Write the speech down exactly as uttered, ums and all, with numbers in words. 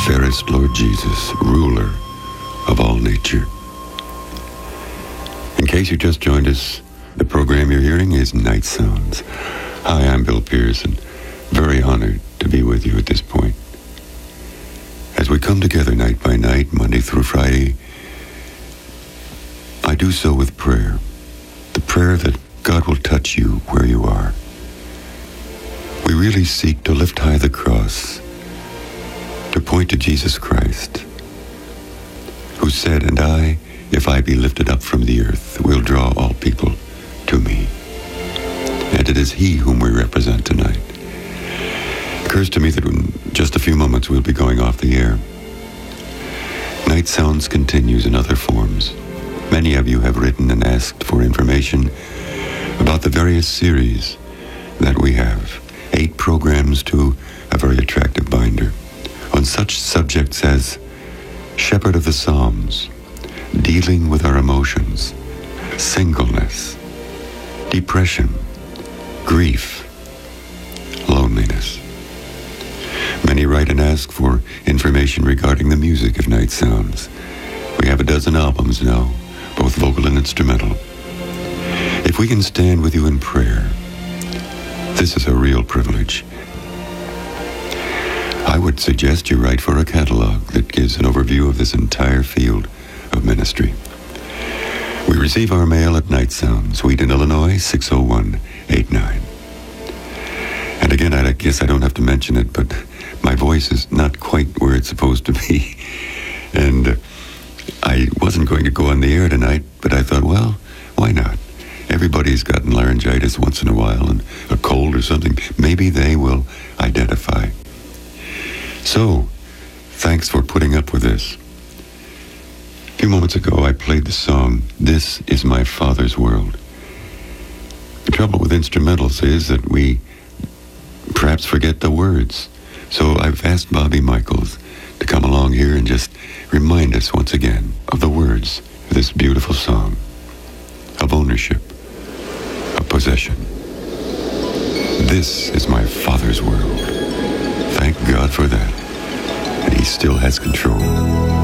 fairest Lord Jesus, ruler of all nature. In case you just joined us, the program you're hearing is Night Sounds. Hi, I'm Bill Pearson. Very honored to be with you at this point. As we come together night by night, Monday through Friday, I do so with prayer. The prayer that God will touch you where you are. We really seek to lift high the cross, to point to Jesus Christ, who said, "And I, if I be lifted up from the earth, will draw all people to me." And it is He whom we represent tonight. It occurs to me that in just a few moments we'll be going off the air. Night Sounds continues in other forms. Many of you have written and asked for information about the various series that we have. Eight programs to a very attractive binder on such subjects as Shepherd of the Psalms, dealing with our emotions, singleness, depression, grief, loneliness. Many write and ask for information regarding the music of Night Sounds. We have a dozen albums now, both vocal and instrumental. If we can stand with you in prayer, this is a real privilege. I would suggest you write for a catalog that gives an overview of this entire field of ministry. We receive our mail at Night Sounds, Wheaton, Illinois, six oh one eight nine. And again, I guess I don't have to mention it, but my voice is not quite where it's supposed to be. And uh, I wasn't going to go on the air tonight, but I thought, well, why not? Everybody's gotten laryngitis once in a while and a cold or something. Maybe they will identify. So, thanks for putting up with this. A few moments ago, I played the song, "This Is My Father's World." The trouble with instrumentals is that we perhaps forget the words. So I've asked Bobby Michaels to come along here and just remind us once again of the words of this beautiful song, of ownership, of possession. This is my Father's world. Thank God for that. And He still has control.